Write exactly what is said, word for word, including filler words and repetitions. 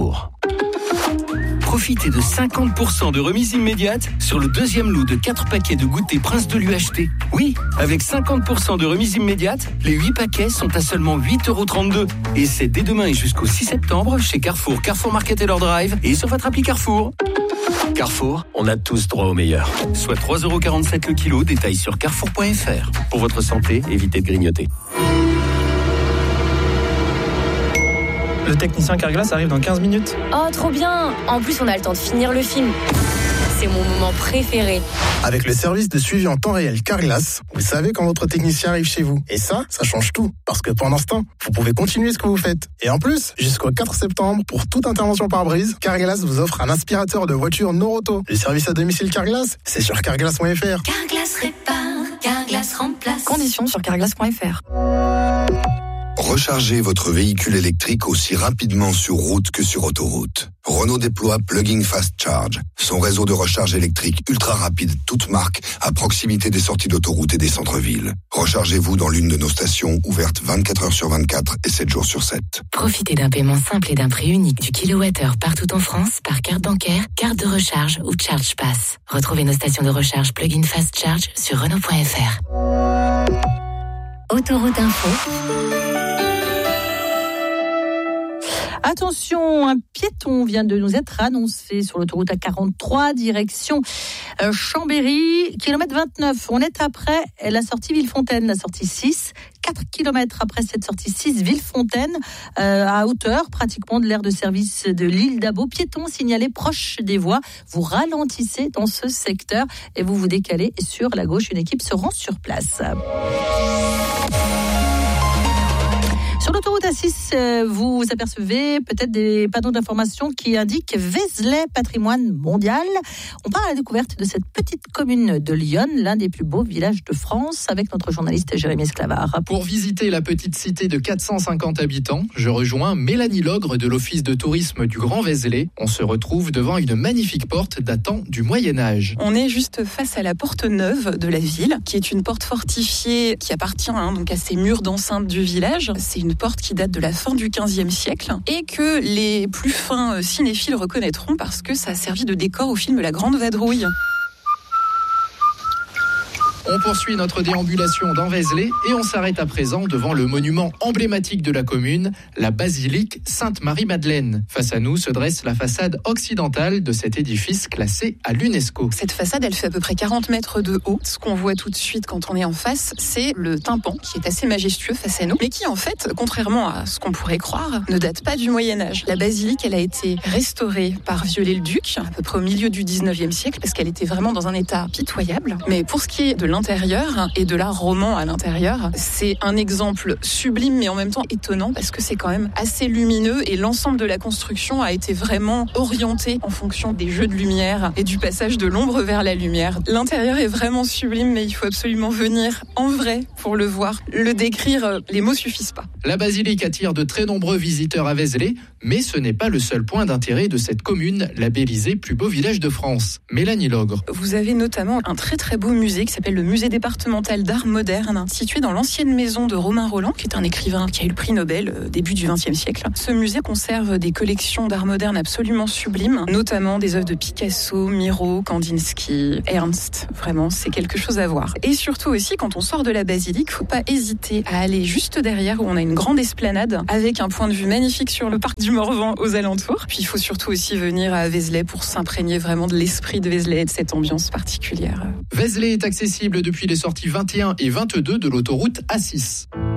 Carrefour. Profitez de cinquante pour cent de remise immédiate sur le deuxième lot de quatre paquets de goûter Prince de l'U H T. Oui, avec cinquante pour cent de remise immédiate, les huit paquets sont à seulement huit euros trente-deux. Et c'est dès demain et jusqu'au six septembre chez Carrefour, Carrefour Market et leur Drive et sur votre appli Carrefour. Carrefour, on a tous droit au meilleur. Soit trois euros quarante-sept le kilo, détail sur carrefour point f r. Pour votre santé, évitez de grignoter. Le technicien Carglass arrive dans quinze minutes. Oh, trop bien! En plus, on a le temps de finir le film. C'est mon moment préféré. Avec le service de suivi en temps réel Carglass, vous savez quand votre technicien arrive chez vous. Et ça, ça change tout. Parce que pendant ce temps, vous pouvez continuer ce que vous faites. Et en plus, jusqu'au quatre septembre, pour toute intervention par brise, Carglass vous offre un aspirateur de voiture Noroto. Le service à domicile Carglass, c'est sur carglass point f r. Carglass répare, Carglass remplace. Conditions sur carglass point f r. Rechargez votre véhicule électrique aussi rapidement sur route que sur autoroute. Renault déploie Plug-in Fast Charge, son réseau de recharge électrique ultra rapide, toute marque, à proximité des sorties d'autoroute et des centres-villes. Rechargez-vous dans l'une de nos stations, ouvertes vingt-quatre heures sur vingt-quatre et sept jours sur sept. Profitez d'un paiement simple et d'un prix unique du kilowattheure partout en France par carte bancaire, carte de recharge ou Charge Pass. Retrouvez nos stations de recharge Plug-in Fast Charge sur Renault point f r. Autoroute Info. Attention, un piéton vient de nous être annoncé sur l'autoroute A quarante-trois, direction euh, Chambéry, kilomètre vingt-neuf. On est après la sortie Villefontaine, la sortie six. quatre kilomètres après cette sortie six, Villefontaine, euh, à hauteur pratiquement de l'aire de service de l'île d'Abo. Piéton signalé proche des voies. Vous ralentissez dans ce secteur et vous vous décalez sur la gauche. Une équipe se rend sur place. Sur l'autoroute A six, vous apercevez peut-être des panneaux d'information qui indiquent Vézelay, patrimoine mondial. On part à la découverte de cette petite commune de Lyon, l'un des plus beaux villages de France, avec notre journaliste Jérémy Esclavard. Pour visiter la petite cité de quatre cent cinquante habitants, je rejoins Mélanie Logre de l'Office de tourisme du Grand Vézelay. On se retrouve devant une magnifique porte datant du Moyen-Âge. On est juste face à la porte neuve de la ville, qui est une porte fortifiée qui appartient hein, donc à ces murs d'enceinte du village. C'est une porte qui date de la fin du quinzième siècle et que les plus fins cinéphiles reconnaîtront parce que ça a servi de décor au film La Grande Vadrouille. On poursuit notre déambulation dans Vézelay et on s'arrête à présent devant le monument emblématique de la commune, la basilique Sainte-Marie-Madeleine. Face à nous se dresse la façade occidentale de cet édifice classé à l'UNESCO. Cette façade, elle fait à peu près quarante mètres de haut. Ce qu'on voit tout de suite quand on est en face, c'est le tympan qui est assez majestueux face à nous, mais qui en fait, contrairement à ce qu'on pourrait croire, ne date pas du Moyen-Âge. La basilique, elle a été restaurée par Viollet-le-Duc, à peu près au milieu du dix-neuvième siècle, parce qu'elle était vraiment dans un état pitoyable. Mais pour ce qui est de l'intérieur et de l'art roman à l'intérieur, c'est un exemple sublime mais en même temps étonnant parce que c'est quand même assez lumineux et l'ensemble de la construction a été vraiment orienté en fonction des jeux de lumière et du passage de l'ombre vers la lumière. L'intérieur est vraiment sublime mais il faut absolument venir en vrai pour le voir. Le décrire, les mots suffisent pas. La basilique attire de très nombreux visiteurs à Vézelay, mais ce n'est pas le seul point d'intérêt de cette commune, labellisée plus beau village de France. Mélanie Logre. Vous avez notamment un très très beau musée qui s'appelle le musée départemental d'art moderne, situé dans l'ancienne maison de Romain Rolland, qui est un écrivain qui a eu le prix Nobel euh, début du vingtième siècle. Ce musée conserve des collections d'art moderne absolument sublimes, notamment des œuvres de Picasso, Miro, Kandinsky, Ernst. Vraiment, c'est quelque chose à voir. Et surtout aussi, quand on sort de la basilique, faut pas hésiter à aller juste derrière où on a une grande esplanade avec un point de vue magnifique sur le parc du Morvan aux alentours. Puis il faut surtout aussi venir à Vézelay pour s'imprégner vraiment de l'esprit de Vézelay et de cette ambiance particulière. Vézelay est accessible depuis les sorties vingt et un et vingt-deux de l'autoroute A six.